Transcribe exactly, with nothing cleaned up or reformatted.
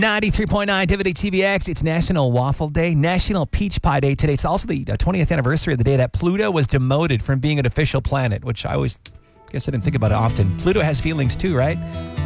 ninety-three point nine W T V X. It's National Waffle Day, National Peach Pie Day today. It's also the twentieth anniversary of the day that Pluto was demoted from being an official planet, which I always guess I didn't think about it often. Pluto has feelings too, right?